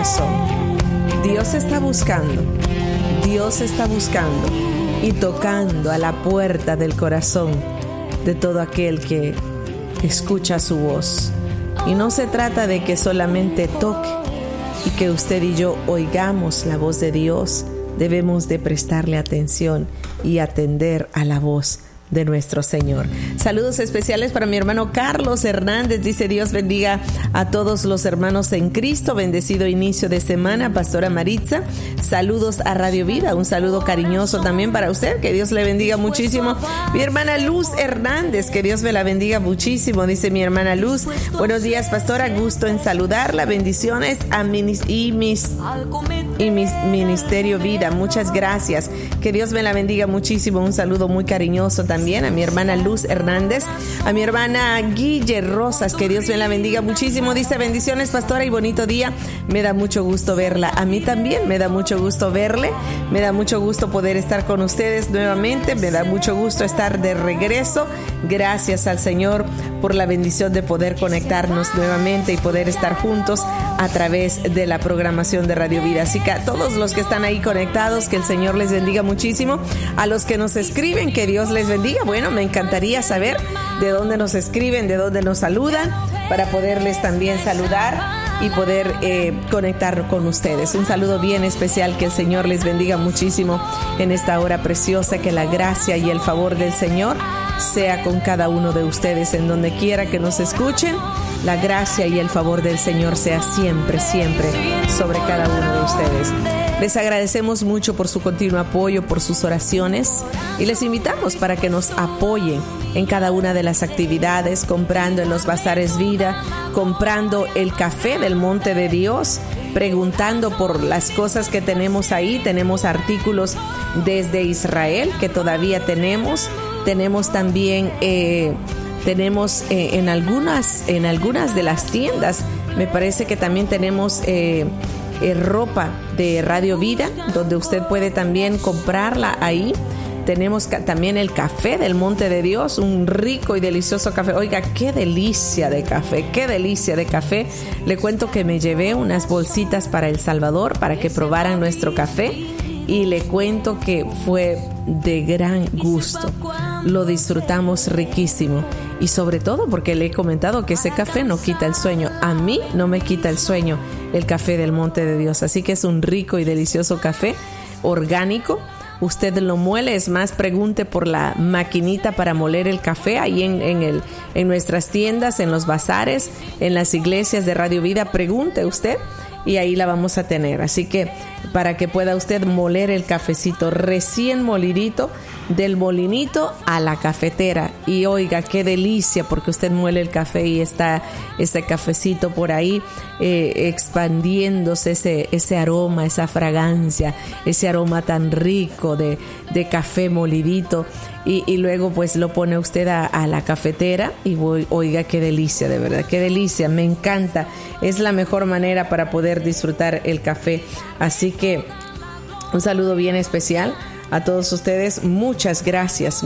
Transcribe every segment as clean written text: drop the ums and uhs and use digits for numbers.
corazón. Dios está buscando y tocando a la puerta del corazón de todo aquel que escucha su voz. Y no se trata de que solamente toque y que usted y yo oigamos la voz de Dios. Debemos de prestarle atención y atender a la voz de nuestro Señor. Saludos especiales para mi hermano Carlos Hernández. Dice: Dios bendiga a todos los hermanos en Cristo. Bendecido inicio de semana, Pastora Maritza. Saludos a Radio Vida. Un saludo cariñoso también para usted. Que Dios le bendiga muchísimo. Mi hermana Luz Hernández. Que Dios me la bendiga muchísimo. Dice mi hermana Luz: buenos días, pastora. Gusto en saludarla. Bendiciones a mis Ministerio Vida. Muchas gracias. Que Dios me la bendiga muchísimo. Un saludo muy cariñoso también a mi hermana Luz Hernández, a mi hermana Guille Rosas, que Dios me la bendiga muchísimo. Dice: bendiciones, pastora, y bonito día. Me da mucho gusto verla. A mí también me da mucho gusto verle. Me da mucho gusto poder estar con ustedes nuevamente. Me da mucho gusto estar de regreso. Gracias al Señor por la bendición de poder conectarnos nuevamente y poder estar juntos a través de la programación de Radio Vida. Así que a todos los que están ahí conectados, que el Señor les bendiga muchísimo. A los que nos escriben, que Dios les bendiga. Bueno, me encantaría saber de dónde nos escriben, de dónde nos saludan, para poderles también saludar y poder conectar con ustedes. Un saludo bien especial, que el Señor les bendiga muchísimo en esta hora preciosa, que la gracia y el favor del Señor sea con cada uno de ustedes en donde quiera que nos escuchen. La gracia y el favor del Señor sea siempre, siempre sobre cada uno de ustedes. Les agradecemos mucho por su continuo apoyo, por sus oraciones, y les invitamos para que nos apoyen en cada una de las actividades, comprando en los bazares Vida, comprando el café del Monte de Dios, preguntando por las cosas que tenemos ahí. Tenemos artículos desde Israel que todavía tenemos también en algunas de las tiendas. Me parece que también tenemos ropa de Radio Vida, donde usted puede también comprarla ahí. Tenemos también el café del Monte de Dios, un rico y delicioso café. Oiga, qué delicia de café, qué delicia de café. Le cuento que me llevé unas bolsitas para El Salvador para que probaran nuestro café, y le cuento que fue de gran gusto. Lo disfrutamos riquísimo, y sobre todo porque le he comentado que ese café no quita el sueño. A mí no me quita el sueño el café del Monte de Dios. Así que es un rico y delicioso café orgánico. Usted lo muele, es más, pregunte por la maquinita para moler el café ahí en nuestras tiendas, en los bazares, en las iglesias de Radio Vida. Pregunte usted y ahí la vamos a tener. Así que para que pueda usted moler el cafecito recién molidito, del molinito a la cafetera. Y oiga, qué delicia, porque usted muele el café y está ese cafecito por ahí expandiéndose, ese aroma, esa fragancia, ese aroma tan rico de café molidito. Y luego pues lo pone usted a la cafetera y oiga, qué delicia, de verdad, qué delicia, me encanta. Es la mejor manera para poder disfrutar el café. Así que un saludo bien especial a todos ustedes. Muchas gracias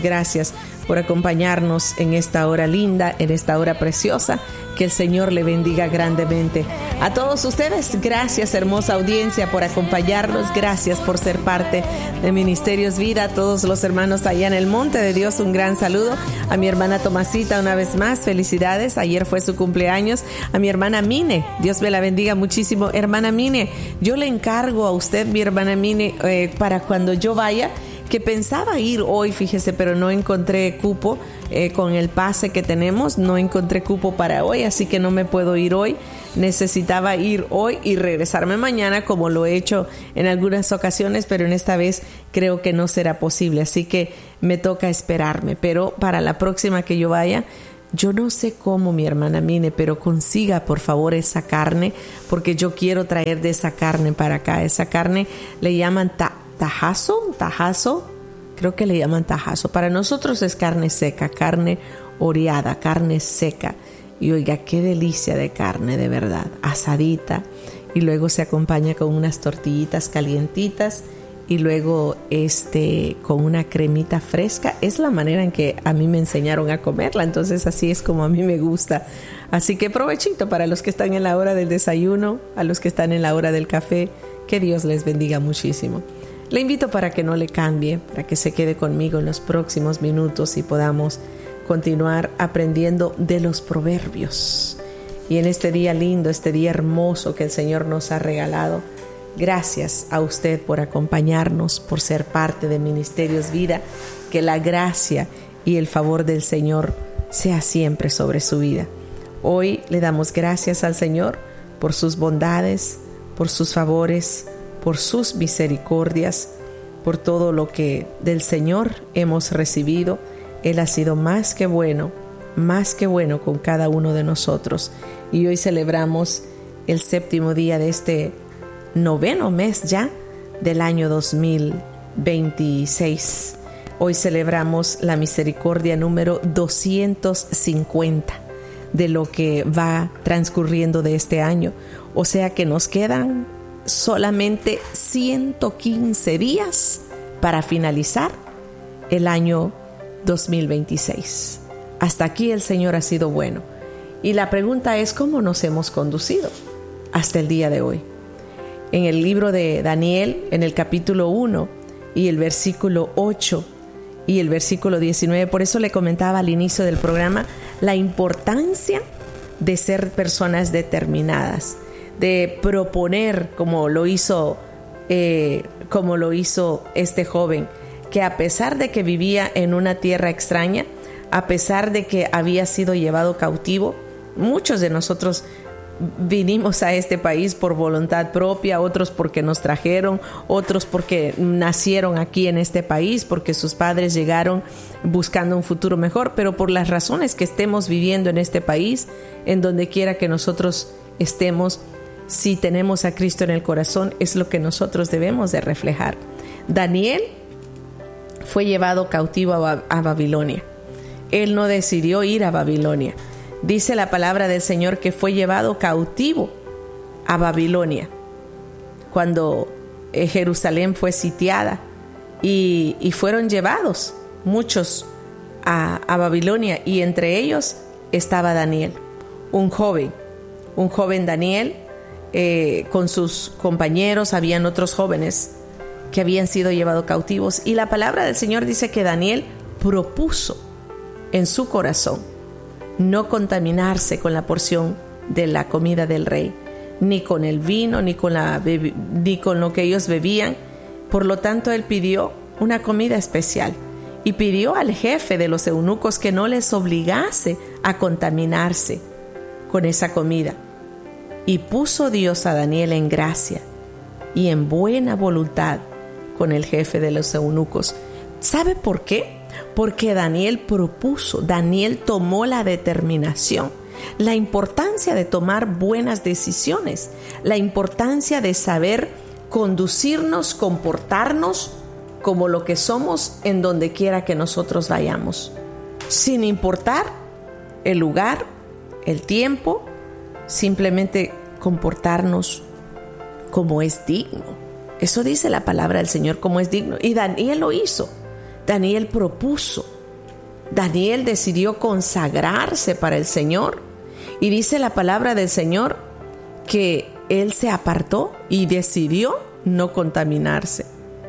por acompañarnos en esta hora linda, en esta hora preciosa. Que el Señor le bendiga grandemente. A todos ustedes, gracias, hermosa audiencia, por acompañarnos. Gracias por ser parte de Ministerios Vida. A todos los hermanos allá en el Monte de Dios, un gran saludo. A mi hermana Tomasita, una vez más, felicidades. Ayer fue su cumpleaños. A mi hermana Mine, Dios me la bendiga muchísimo. Hermana Mine, yo le encargo a usted, mi hermana Mine, para cuando yo vaya, que pensaba ir hoy, fíjese, pero no encontré cupo con el pase que tenemos, no encontré cupo para hoy, así que no me puedo ir hoy. Necesitaba ir hoy y regresarme mañana, como lo he hecho en algunas ocasiones, pero en esta vez creo que no será posible, así que me toca esperarme. Pero para la próxima que yo vaya, yo no sé cómo, mi hermana Mine, pero consiga por favor esa carne, porque yo quiero traer de esa carne para acá. Esa carne le llaman tajazo, creo que le llaman tajazo. Para nosotros es carne seca, carne oreada, carne seca. Y oiga, qué delicia de carne, de verdad, asadita. Y luego se acompaña con unas tortillitas calientitas y luego con una cremita fresca. Es la manera en que a mí me enseñaron a comerla, entonces así es como a mí me gusta. Así que provechito para los que están en la hora del desayuno, a los que están en la hora del café. Que Dios les bendiga muchísimo. Le invito para que no le cambie, para que se quede conmigo en los próximos minutos y podamos continuar aprendiendo de los proverbios. Y en este día lindo, este día hermoso que el Señor nos ha regalado, gracias a usted por acompañarnos, por ser parte de Ministerios Vida. Que la gracia y el favor del Señor sea siempre sobre su vida. Hoy le damos gracias al Señor por sus bondades, por sus favores, por sus misericordias, por todo lo que del Señor hemos recibido. Él ha sido más que bueno con cada uno de nosotros. Y hoy celebramos el 7º día de este 9º mes ya del año 2026. Hoy celebramos la misericordia número 250 de lo que va transcurriendo de este año. O sea que nos quedan solamente 115 días para finalizar el año 2026. Hasta aquí el Señor ha sido bueno. Y la pregunta es, ¿cómo nos hemos conducido hasta el día de hoy? En el libro de Daniel, en el capítulo 1 y el versículo 8 y el versículo 19, por eso le comentaba al inicio del programa la importancia de ser personas determinadas, de proponer como lo hizo este joven, que a pesar de que vivía en una tierra extraña, a pesar de que había sido llevado cautivo, muchos de nosotros vinimos a este país por voluntad propia, otros porque nos trajeron, otros porque nacieron aquí en este país, porque sus padres llegaron buscando un futuro mejor, pero por las razones que estemos viviendo en este país, en donde quiera que nosotros estemos, si tenemos a Cristo en el corazón, es lo que nosotros debemos de reflejar. Daniel fue llevado cautivo a Babilonia. Él no decidió ir a Babilonia. Dice la palabra del Señor que fue llevado cautivo a Babilonia cuando Jerusalén fue sitiada y fueron llevados muchos a Babilonia, y entre ellos estaba Daniel, un joven Daniel, con sus compañeros. Habían otros jóvenes que habían sido llevados cautivos, y la palabra del Señor dice que Daniel propuso en su corazón no contaminarse con la porción de la comida del rey, ni con el vino, ni con lo que ellos bebían. Por lo tanto, él pidió una comida especial y pidió al jefe de los eunucos que no les obligase a contaminarse con esa comida. Y puso Dios a Daniel en gracia y en buena voluntad con el jefe de los eunucos. ¿Sabe por qué? Porque Daniel propuso, Daniel tomó la determinación, la importancia de tomar buenas decisiones, la importancia de saber conducirnos, comportarnos como lo que somos en donde quiera que nosotros vayamos, sin importar el lugar, el tiempo, simplemente comportarnos como es digno. Eso dice la palabra del Señor, como es digno. Y Daniel lo hizo. Daniel propuso. Daniel decidió consagrarse para el Señor. Y dice la palabra del Señor que él se apartó y decidió no contaminarse.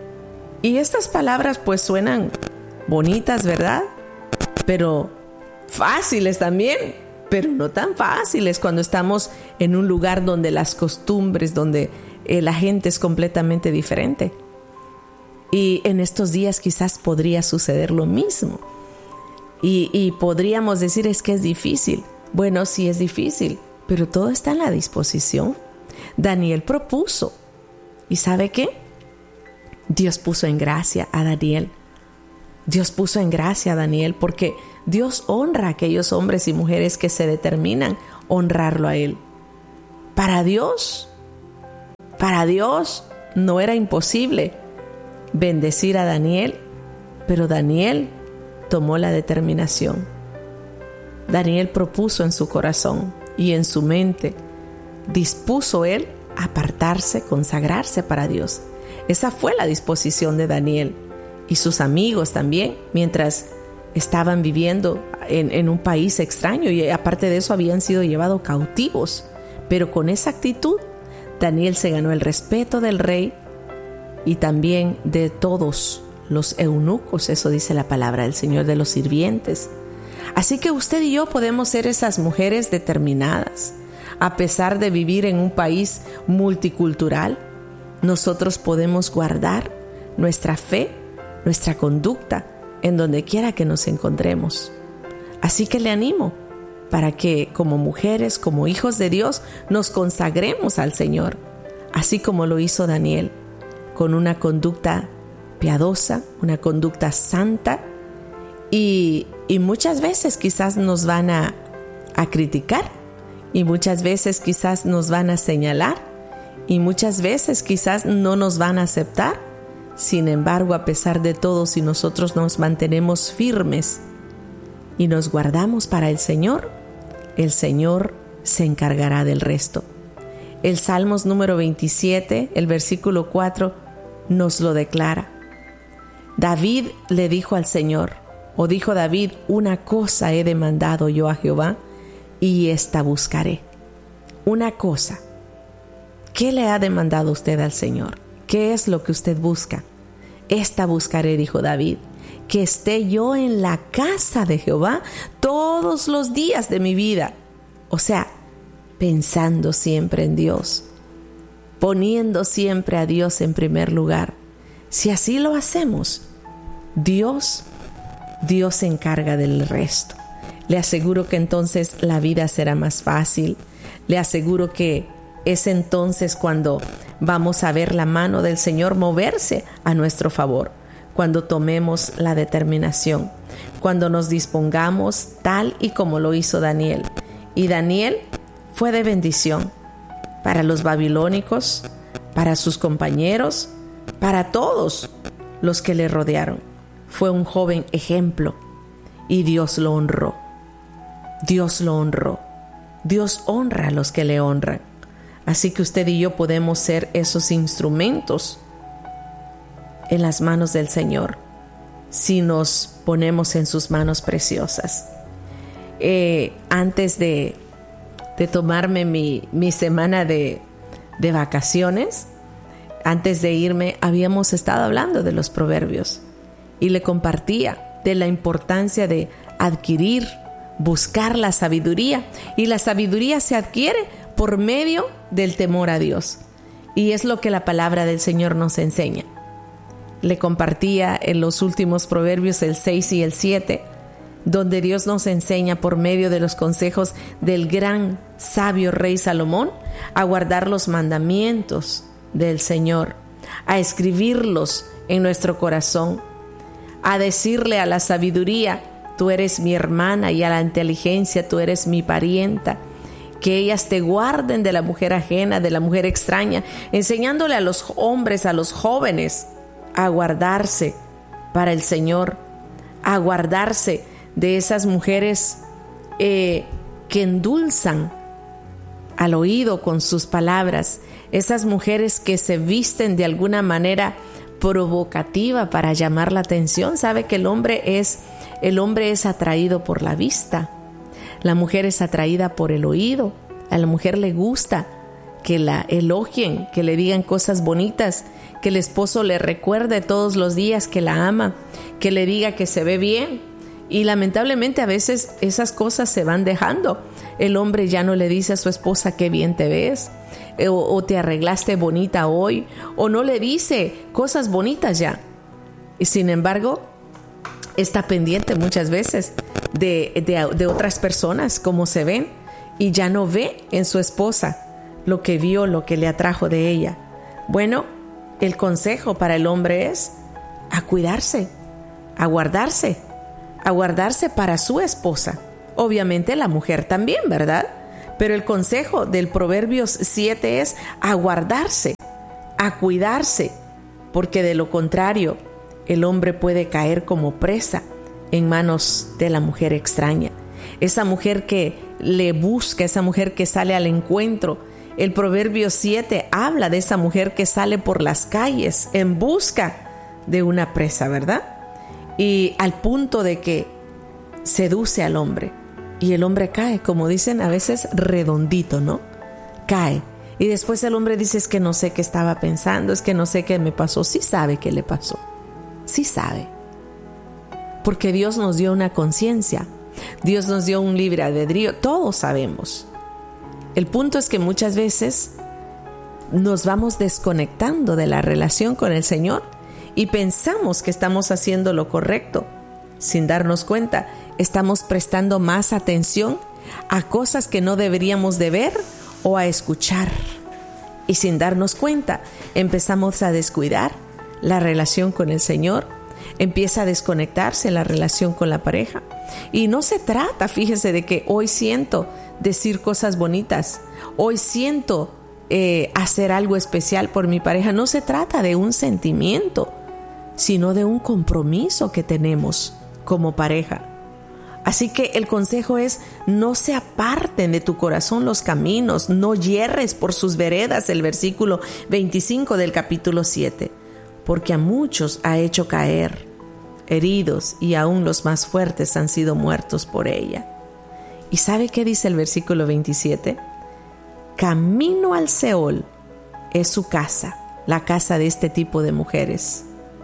Y estas palabras pues suenan bonitas, ¿verdad? Pero fáciles también, pero no tan fáciles cuando estamos en un lugar donde las costumbres, donde la gente es completamente diferente. Y en estos días quizás podría suceder lo mismo. Y podríamos decir, es que es difícil. Bueno, sí es difícil, pero todo está en la disposición. Daniel propuso. ¿Y sabe qué? Dios puso en gracia a Daniel. Dios puso en gracia a Daniel porque Dios honra a aquellos hombres y mujeres que se determinan honrarlo a Él. Para Dios no era imposible bendecir a Daniel, pero Daniel tomó la determinación. Daniel propuso en su corazón y en su mente, dispuso él apartarse, consagrarse para Dios. Esa fue la disposición de Daniel y sus amigos también, mientras estaban viviendo en un país extraño, y aparte de eso habían sido llevados cautivos. Pero con esa actitud, Daniel se ganó el respeto del rey y también de todos los eunucos. Eso dice la palabra del Señor, de los sirvientes. Así que usted y yo podemos ser esas mujeres determinadas. A pesar de vivir en un país multicultural, nosotros podemos guardar nuestra fe, nuestra conducta, en donde quiera que nos encontremos. Así que le animo para que como mujeres, como hijos de Dios, nos consagremos al Señor, así como lo hizo Daniel, con una conducta piadosa, una conducta santa, y muchas veces quizás nos van a criticar, y muchas veces quizás nos van a señalar, y muchas veces quizás no nos van a aceptar. Sin embargo, a pesar de todo, si nosotros nos mantenemos firmes y nos guardamos para el Señor se encargará del resto. El Salmos número 27, el versículo 4, nos lo declara. David le dijo al Señor, o dijo David, una cosa he demandado yo a Jehová, y esta buscaré. Una cosa. ¿Qué le ha demandado usted al Señor? ¿Qué es lo que usted busca? Esta buscaré, dijo David, que esté yo en la casa de Jehová todos los días de mi vida. O sea, pensando siempre en Dios, poniendo siempre a Dios en primer lugar. Si así lo hacemos, Dios se encarga del resto. Le aseguro que entonces la vida será más fácil. Le aseguro que es entonces cuando vamos a ver la mano del Señor moverse a nuestro favor, cuando tomemos la determinación, cuando nos dispongamos tal y como lo hizo Daniel. Y Daniel fue de bendición para los babilónicos, para sus compañeros, para todos los que le rodearon. Fue un joven ejemplo y Dios lo honró. Dios lo honró. Dios honra a los que le honran. Así que usted y yo podemos ser esos instrumentos en las manos del Señor si nos ponemos en sus manos preciosas. Antes de tomarme mi semana de vacaciones, antes de irme, habíamos estado hablando de los proverbios y le compartía de la importancia de adquirir, buscar la sabiduría, y la sabiduría se adquiere por medio del temor a Dios, y es lo que la palabra del Señor nos enseña. Le compartía en los últimos proverbios, el 6 y el 7, donde Dios nos enseña por medio de los consejos del gran sabio rey Salomón a guardar los mandamientos del Señor, a escribirlos en nuestro corazón, a decirle a la sabiduría, tú eres mi hermana, y a la inteligencia, tú eres mi parienta, que ellas te guarden de la mujer ajena, de la mujer extraña, enseñándole a los hombres, a los jóvenes, a guardarse para el Señor, a guardarse de esas mujeres que endulzan al oído con sus palabras, esas mujeres que se visten de alguna manera provocativa para llamar la atención. Sabe que el hombre es atraído por la vista, la mujer es atraída por el oído. A la mujer le gusta que la elogien, que le digan cosas bonitas, que el esposo le recuerde todos los días que la ama, que le diga que se ve bien. Y lamentablemente a veces esas cosas se van dejando. El hombre ya no le dice a su esposa qué bien te ves, o te arreglaste bonita hoy, o no le dice cosas bonitas ya. Y sin embargo, está pendiente muchas veces de otras personas, cómo se ven, y ya no ve en su esposa lo que vio, lo que le atrajo de ella. Bueno, el consejo para el hombre es a cuidarse, a guardarse para su esposa. Obviamente la mujer también, ¿verdad? Pero el consejo del Proverbios 7 es a guardarse, a cuidarse, porque de lo contrario, el hombre puede caer como presa en manos de la mujer extraña. Esa mujer que le busca, esa mujer que sale al encuentro El Proverbio 7 habla de esa mujer que sale por las calles en busca de una presa, ¿verdad? Y al punto de que seduce al hombre. Y el hombre cae, como dicen a veces, redondito, ¿no? Cae. Y después el hombre dice, es que no sé qué estaba pensando, es que no sé qué me pasó. Sí sabe qué le pasó. Sí sabe. Porque Dios nos dio una conciencia. Dios nos dio un libre albedrío. Todos sabemos. El punto es que muchas veces nos vamos desconectando de la relación con el Señor y pensamos que estamos haciendo lo correcto. Sin darnos cuenta, estamos prestando más atención a cosas que no deberíamos de ver o a escuchar. Y sin darnos cuenta, empezamos a descuidar la relación con el Señor. Empieza a desconectarse la relación con la pareja. Y no se trata, fíjese, de que hoy siento decir cosas bonitas, hoy siento hacer algo especial por mi pareja. No se trata de un sentimiento, sino de un compromiso que tenemos como pareja. Así que el consejo es: no se aparten de tu corazón los caminos, no yerres por sus veredas, el versículo 25 del capítulo 7, porque a muchos ha hecho caer, heridos, y aún los más fuertes han sido muertos por ella. ¿Y sabe qué dice el versículo 27? Camino al Seol es su casa, la casa de este tipo de mujeres.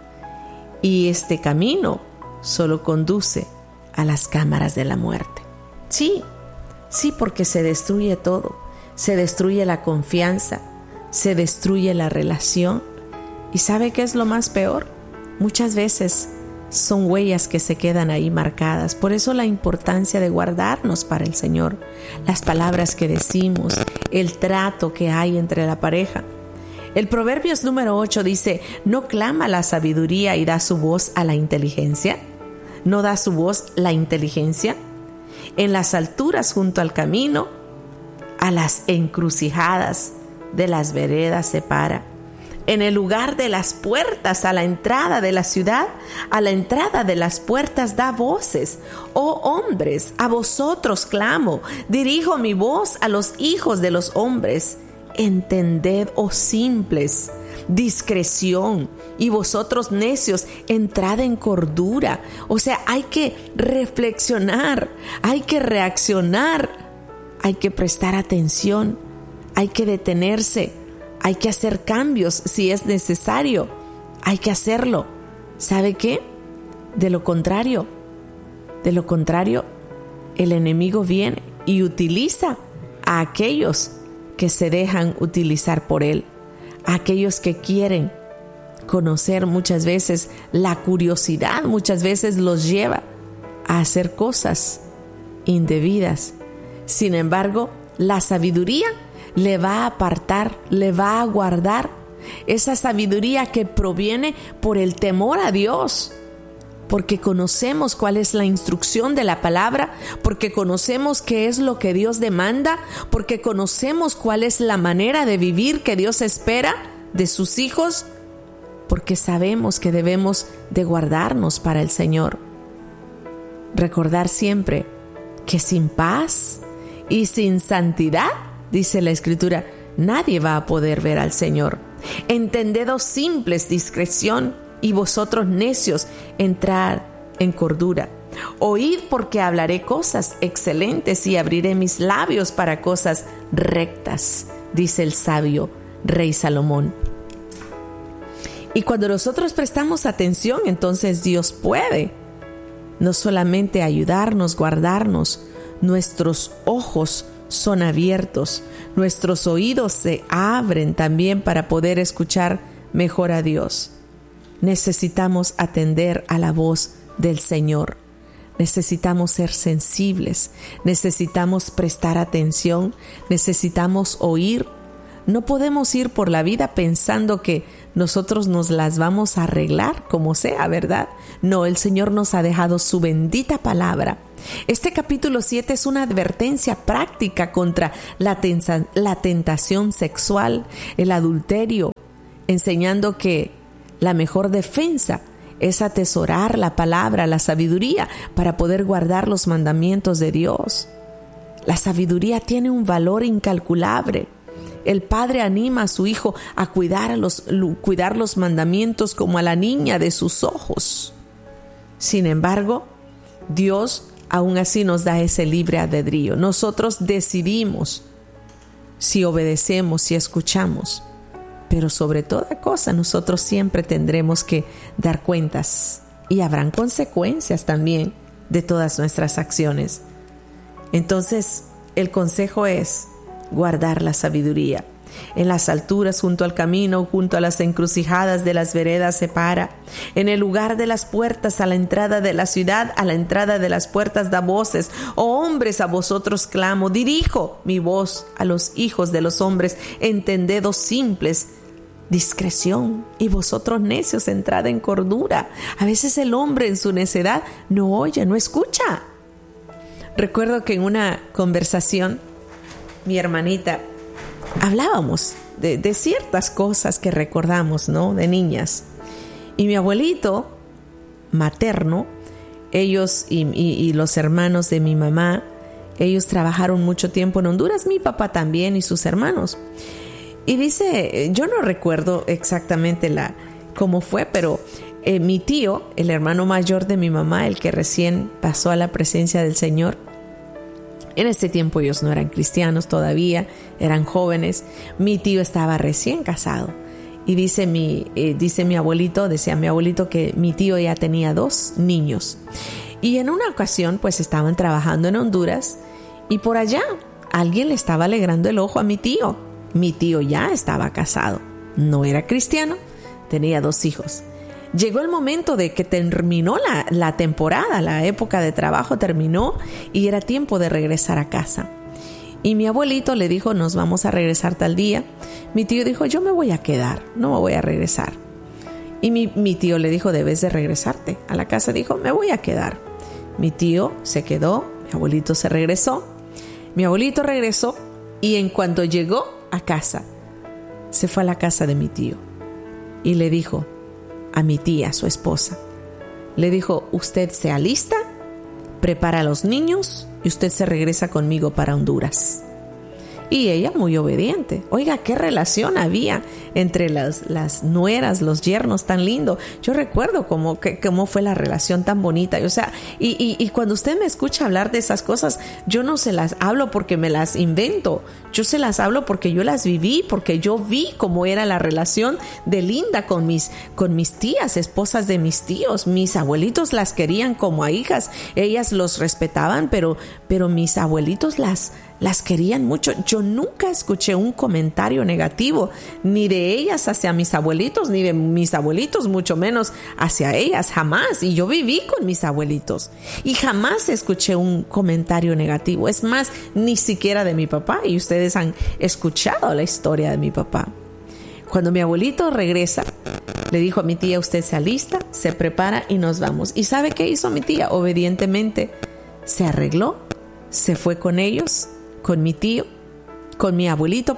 Y este camino solo conduce a las cámaras de la muerte. Sí, porque se destruye todo. Se destruye la confianza, se destruye la relación. ¿Y sabe qué es lo más peor? Muchas veces son huellas que se quedan ahí marcadas. Por eso la importancia de guardarnos para el Señor, las palabras que decimos, el trato que hay entre la pareja. El Proverbios número 8 dice: ¿no clama la sabiduría y da su voz a la inteligencia? ¿No da su voz la inteligencia? En las alturas junto al camino, a las encrucijadas de las veredas se para. En el lugar de las puertas, a la entrada de la ciudad, a la entrada de las puertas da voces. Oh hombres, a vosotros clamo, dirijo mi voz a los hijos de los hombres. Entended, oh simples, discreción, y vosotros necios, entrad en cordura. O sea, hay que reflexionar, hay que reaccionar, hay que prestar atención, hay que detenerse. Hay que hacer cambios si es necesario. Hay que hacerlo. ¿Sabe qué? De lo contrario, el enemigo viene y utiliza a aquellos que se dejan utilizar por él, a aquellos que quieren conocer. Muchas veces la curiosidad, muchas veces los lleva a hacer cosas indebidas. Sin embargo, la sabiduría le va a apartar, le va a guardar. Esa sabiduría que proviene por el temor a Dios, porque conocemos cuál es la instrucción de la palabra, porque conocemos qué es lo que Dios demanda, porque conocemos cuál es la manera de vivir que Dios espera de sus hijos, porque sabemos que debemos de guardarnos para el Señor. Recordar siempre que sin paz y sin santidad, dice la Escritura, nadie va a poder ver al Señor. Entended, oh simples, discreción, y vosotros necios, entrad en cordura. Oíd, porque hablaré cosas excelentes y abriré mis labios para cosas rectas, dice el sabio rey Salomón. Y cuando nosotros prestamos atención, entonces Dios puede no solamente ayudarnos, guardarnos, nuestros ojos son abiertos, nuestros oídos se abren también para poder escuchar mejor a Dios. Necesitamos atender a la voz del Señor. Necesitamos ser sensibles, necesitamos prestar atención, necesitamos oír. No podemos ir por la vida pensando que nosotros nos las vamos a arreglar como sea, ¿verdad? No, el Señor nos ha dejado su bendita palabra. Este capítulo 7 es una advertencia práctica contra la tentación sexual, el adulterio, enseñando que la mejor defensa es atesorar la palabra, la sabiduría, para poder guardar los mandamientos de Dios. La sabiduría tiene un valor incalculable. El padre anima a su hijo a cuidar los mandamientos como a la niña de sus ojos. Sin embargo, Dios aún así nos da ese libre albedrío. Nosotros decidimos si obedecemos, si escuchamos. Pero sobre toda cosa, nosotros siempre tendremos que dar cuentas y habrán consecuencias también de todas nuestras acciones. Entonces, el consejo es guardar la sabiduría. En las alturas, junto al camino, junto a las encrucijadas de las veredas se para. En el lugar de las puertas, a la entrada de la ciudad, a la entrada de las puertas da voces. Oh hombres, a vosotros clamo, dirijo mi voz a los hijos de los hombres. Entendedos simples, discreción, y vosotros necios, entrad en cordura. A veces el hombre en su necedad no oye, no escucha. Recuerdo que en una conversación, mi hermanita, hablábamos de ciertas cosas que recordamos, ¿no? De niñas. Y mi abuelito materno, ellos y los hermanos de mi mamá, ellos trabajaron mucho tiempo en Honduras, mi papá también y sus hermanos. Y dice, yo no recuerdo exactamente cómo fue, pero mi tío, el hermano mayor de mi mamá, el que recién pasó a la presencia del Señor, en ese tiempo ellos no eran cristianos todavía, eran jóvenes. Mi tío estaba recién casado. Y decía mi abuelito que mi tío ya tenía 2 niños. Y en una ocasión pues estaban trabajando en Honduras y por allá alguien le estaba alegrando el ojo a mi tío. Mi tío ya estaba casado, no era cristiano, tenía 2 hijos. Llegó el momento de que terminó la temporada, la época de trabajo terminó y era tiempo de regresar a casa. Y mi abuelito le dijo, nos vamos a regresar tal día. Mi tío dijo, yo me voy a quedar, no me voy a regresar. Y mi tío le dijo, debes de regresarte a la casa. Dijo, me voy a quedar. Mi tío se quedó, mi abuelito se regresó. Mi abuelito regresó y en cuanto llegó a casa, se fue a la casa de mi tío y le dijo a mi tía, su esposa, le dijo, usted se alista, prepara a los niños y usted se regresa conmigo para Honduras. Y ella muy obediente. Oiga, qué relación había entre las nueras, los yernos, tan lindo. Yo recuerdo cómo fue la relación tan bonita. O sea, y cuando usted me escucha hablar de esas cosas, yo no se las hablo porque me las invento. Yo se las hablo porque yo las viví, porque yo vi cómo era la relación de linda con mis tías, esposas de mis tíos. Mis abuelitos las querían como a hijas. Ellas los respetaban, pero mis abuelitos las querían mucho. Yo nunca escuché un comentario negativo, ni de ellas hacia mis abuelitos, ni de mis abuelitos, mucho menos hacia ellas, jamás. Y yo viví con mis abuelitos y jamás escuché un comentario negativo. Es más, ni siquiera de mi papá. Y ustedes han escuchado la historia de mi papá. Cuando mi abuelito regresa, le dijo a mi tía, usted se alista, se prepara y nos vamos. ¿Y sabe qué hizo mi tía? Obedientemente se arregló, se fue con ellos, con mi tío, con mi abuelito,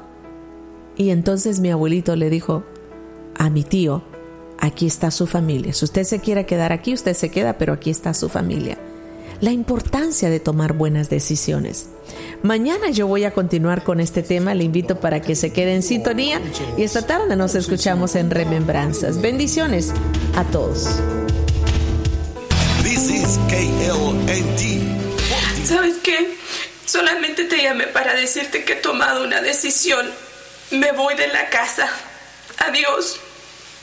y entonces mi abuelito le dijo a mi tío, aquí está su familia, si usted se quiere quedar aquí, usted se queda, pero aquí está su familia. La importancia de tomar buenas decisiones. Mañana yo voy a continuar con este tema, le invito para que se quede en sintonía y esta tarde nos escuchamos en Remembranzas. Bendiciones a todos. This is KLNT. ¿Sabes qué? Solamente te llamé para decirte que he tomado una decisión. Me voy de la casa. Adiós.